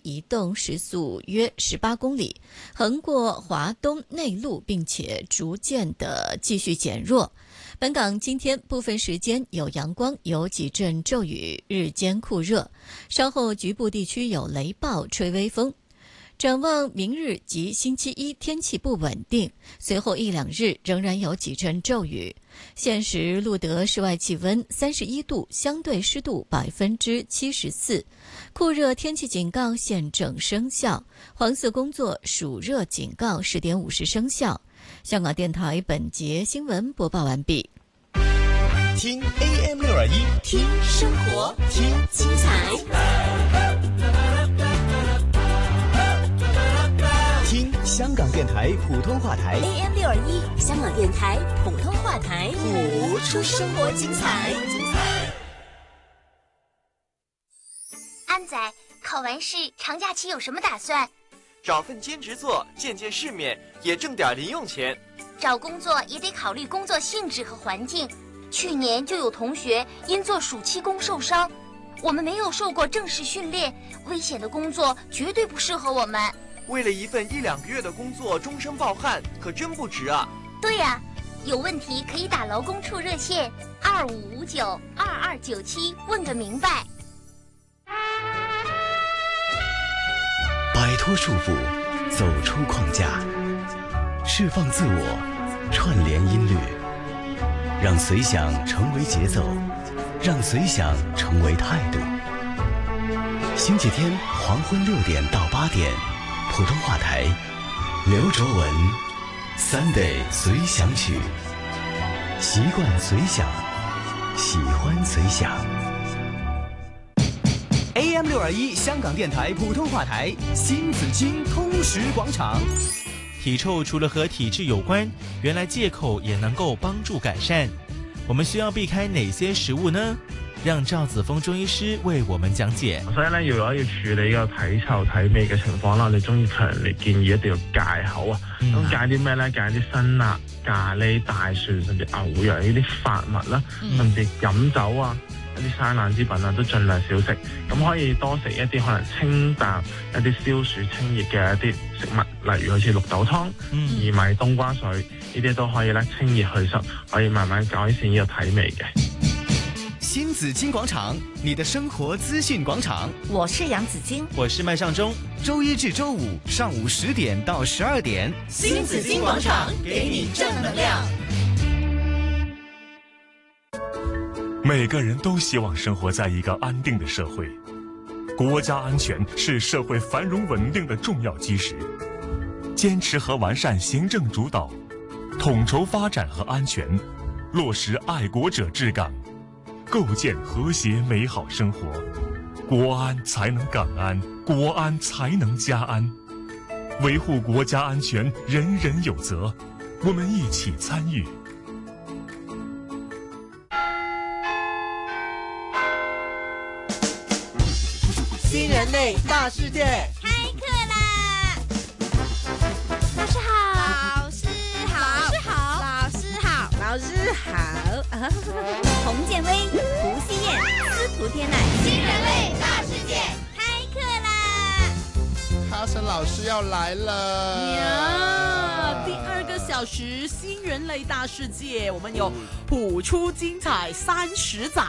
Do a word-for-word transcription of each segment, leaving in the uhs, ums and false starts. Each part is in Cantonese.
移动时速约十八公里，横过华东内陆，并且逐渐的继续减弱。本港今天部分时间有阳光，有几阵骤雨，日间酷热，稍后局部地区有雷暴，吹微风。展望明日及星期一天气不稳定，随后一两日仍然有几阵骤雨。现时录得室外气温三十一度，相对湿度百分之七十四，酷热天气警告现正生效，黄色工作暑热警告十点五十生效。香港电台本节新闻播报完毕。 听 A M 六二一， 听生活，听精彩。 听香港电台普通话台 A M 六二一，香港电台普通话台， 谱出生活精彩。 安仔，考完试长假期有什么打算？ 找份兼职做，见见世面，也挣点零用钱。 找工作也得考虑工作性质和环境。去年就有同学因做暑期工受伤，我们没有受过正式训练，危险的工作绝对不适合我们。 为了一份一两个月的工作终身抱憾，可真不值啊！ 对呀、啊，有问题可以打劳工处热线二五五九二二九七问个明白。 摆脱束缚，走出框架，释放自我，串联音律，让随想成为节奏，让随想成为态度。星期天黄昏六点到八点，普通话台，刘卓文 Sunday 随想曲，习惯随想，喜欢随想。A M 六二一香港电台普通话台，新紫荆通识广场。 体臭除了和体质有关，原来戒口也能够帮助改善。我们需要避開哪些食物呢？讓趙子峰中醫師為我們講解。 所以咧，要攞要處理個體臭體味嘅情況啦，我哋中醫強烈建議一定要戒口啊。咁、嗯、戒啲咩咧？戒啲辛辣、咖喱、大蒜甚至牛羊呢啲發物啦，嗯、甚至飲酒啊、一啲生冷之品啊，都盡量少食。咁可以多食一啲可能清淡、一啲消暑清熱嘅一啲食物，例如好似綠豆湯、 嗯、 薏米、冬瓜水呢啲都可以咧清熱去濕，可以慢慢改善呢個體味嘅。 新紫荊廣場，你的生活資訊廣場。 我是楊子矜， 我是麥尚中。 周一至周五上午十點到十二點， 新紫荊廣場給你正能量。 每個人都希望生活在一個安定的社會，國家安全是社會繁榮穩定的重要基石。堅持和完善行政主導，統籌發展和安全，落實愛國者治港，構建和諧美好生活，國安才能港安，國安才能家安。維護國家安全，人人有責，我們一起參與。 新人類大世界開課啦！老師好，老師好，老師好， 老師好。 洪建威、胡希燕、司徒天籁， 新人類大世界開課啦！ 哈森老師要來了呀！第二個小時新人類大世界，我們有譜出精彩三十載。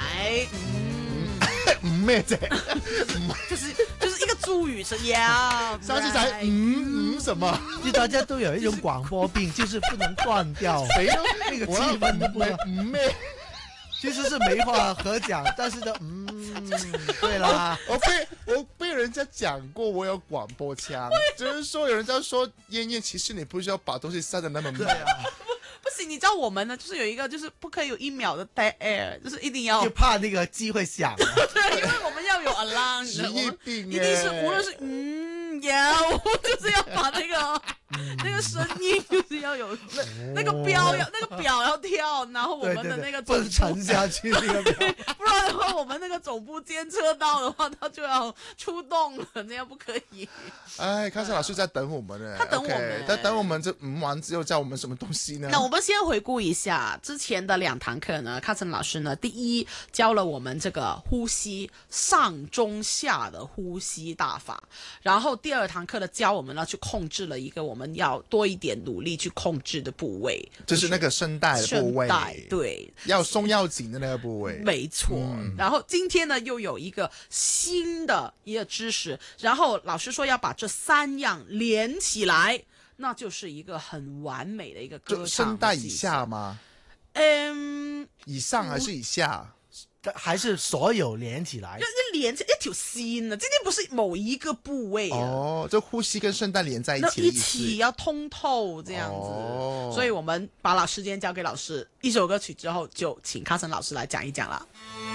唔咩啫？ 就是就是一個注語是呀， 三十載嗯嗯什麼？ 就大家都有一種廣播病，就是不能斷掉。 誰呢？ 那個氣氛都不能嗯咩？ 其實是沒話可講，但是就嗯，對啦。 我被我被人家講過，我有廣播腔，就是說有人家說燕燕，其實你不需要把東西塞得那麼滿。 不行，你知道我們呢，就是有一個，就是不可以有一秒的 dead air，就是一定要， 就怕那個機會響。 對，因為我們要有 alarm， 職業病， 一定是無論是嗯有，就是要把那個那个声音就是要有那那个标要那个表要跳，然后我们的那个不能沉下去那个表， 不然的话我们那个总部监测到的话，他就要出动了，那样不可以。 哎，康生老师在等我们呢， 他等我们， 他等我们这嗯完之后教我们什么东西呢？ 那我们先回顾一下之前的两堂课呢，康生老师呢，第一教了我们这个呼吸上中下的呼吸大法，然后第二堂课的教我们呢去控制了一个我们要多一点努力去控制的部位， 就是那个声带的部位， 声带对， 要松要紧的那个部位， 没错、嗯。然后今天呢又有一个新的一个知识，然后老师说要把这三样连起来，那就是一个很完美的一个歌唱。 声带以下吗？ 嗯， 以上还是以下？ 还是所有连起来？ 就连起一条線啊！今天不是某一個部位啊。 哦，就呼吸跟聲帶連在一起的意思， 那一起要通透這樣子。 哦、 所以我們把老時間交給老師，一首歌曲之後就請康生老師來講一講啦。